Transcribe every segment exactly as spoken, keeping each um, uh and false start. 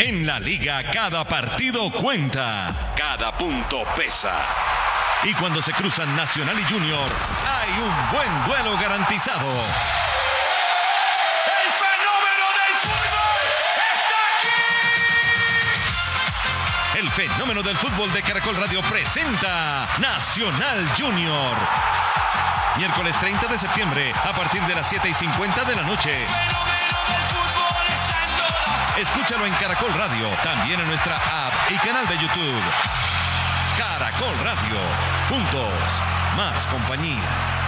En la liga cada partido cuenta, cada punto pesa. Y cuando se cruzan Nacional y Junior, hay un buen duelo garantizado. ¡El fenómeno del fútbol está aquí! El fenómeno del fútbol de Caracol Radio presenta Nacional Junior. Miércoles treinta de septiembre, a partir de las siete y cincuenta de la noche. Escúchalo en Caracol Radio, también en nuestra app y canal de YouTube. Caracol Radio, juntos, más compañía.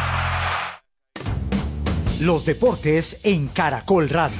Los deportes en Caracol Radio.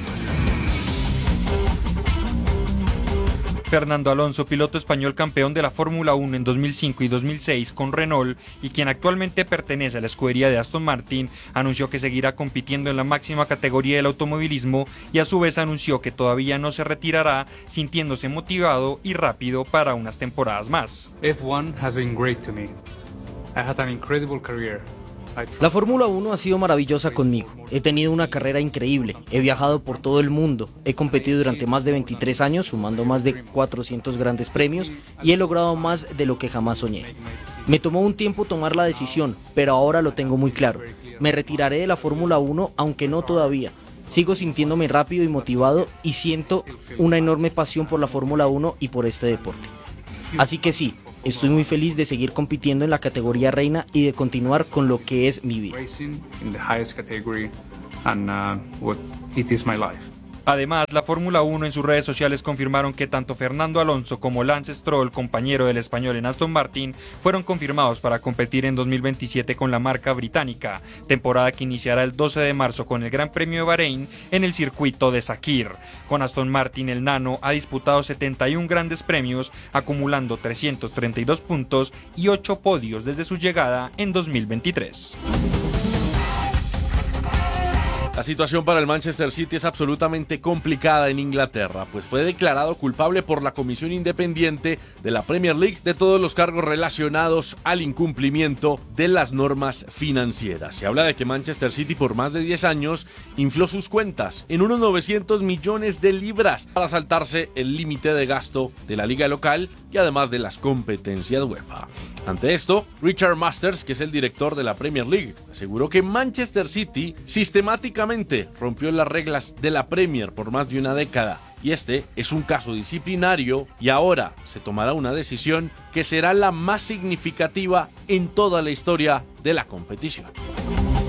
Fernando Alonso, piloto español campeón de la Fórmula uno en dos mil cinco y dos mil seis con Renault y quien actualmente pertenece a la escudería de Aston Martin, anunció que seguirá compitiendo en la máxima categoría del automovilismo y a su vez anunció que todavía no se retirará, sintiéndose motivado y rápido para unas temporadas más. F uno has been great to me. I had an incredible career. La Fórmula uno ha sido maravillosa conmigo. He tenido una carrera increíble. He viajado por todo el mundo. He competido durante más de veintitrés años, sumando más de cuatrocientos grandes premios, y he logrado más de lo que jamás soñé. Me tomó un tiempo tomar la decisión, pero ahora lo tengo muy claro. Me retiraré de la Fórmula uno, aunque no todavía. Sigo sintiéndome rápido y motivado y siento una enorme pasión por la Fórmula uno y por este deporte. Así que sí, estoy muy feliz de seguir compitiendo en la categoría reina y de continuar con lo que es mi vida. Además, la Fórmula uno en sus redes sociales confirmaron que tanto Fernando Alonso como Lance Stroll, compañero del español en Aston Martin, fueron confirmados para competir en dos mil veintisiete con la marca británica, temporada que iniciará el doce de marzo con el Gran Premio de Bahrein en el circuito de Sakir. Con Aston Martin, el nano ha disputado setenta y un grandes premios, acumulando trescientos treinta y dos puntos y ocho podios desde su llegada en dos mil veintitrés. La situación para el Manchester City es absolutamente complicada en Inglaterra, pues fue declarado culpable por la Comisión Independiente de la Premier League de todos los cargos relacionados al incumplimiento de las normas financieras. Se habla de que Manchester City por más de diez años infló sus cuentas en unos novecientos millones de libras para saltarse el límite de gasto de la liga local y además de las competencias UEFA. Ante esto, Richard Masters, que es el director de la Premier League, aseguró que Manchester City sistemáticamente rompió las reglas de la Premier por más de una década y este es un caso disciplinario y ahora se tomará una decisión que será la más significativa en toda la historia de la competición.